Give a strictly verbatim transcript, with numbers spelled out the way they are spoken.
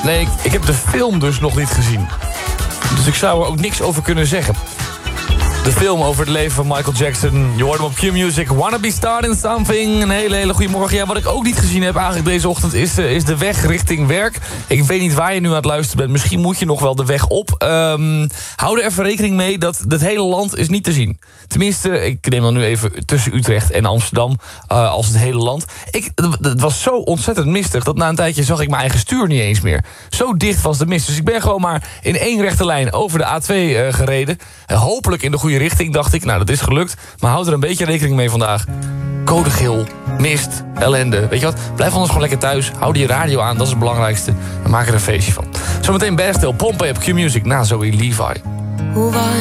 Nee, ik, ik heb de film dus nog niet gezien. Dus ik zou er ook niks over kunnen zeggen. De film over het leven van Michael Jackson. Je hoort hem op Q-Music. Wanna be starting something. Een hele, hele goede morgen. Ja, wat ik ook niet gezien heb eigenlijk deze ochtend... is, uh, is de weg richting werk. Ik weet niet waar je nu aan het luisteren bent. Misschien moet je nog wel de weg op. Um, hou er even rekening mee dat het hele land is niet te zien. Tenminste, ik neem dan nu even tussen Utrecht en Amsterdam... Uh, als het hele land. Ik, het was zo ontzettend mistig... dat na een tijdje zag ik mijn eigen stuur niet eens meer. Zo dicht was de mist. Dus ik ben gewoon maar in één rechte lijn over de A twee uh, gereden. Uh, hopelijk in de goede richting, dacht ik. Nou, dat is gelukt. Maar houd er een beetje rekening mee vandaag. Code geel, mist, ellende. Weet je wat? Blijf anders gewoon lekker thuis. Hou je radio aan, dat is het belangrijkste. We maken er een feestje van. Zometeen Bastille, Pompeii op Q-Music na Zoe Levi.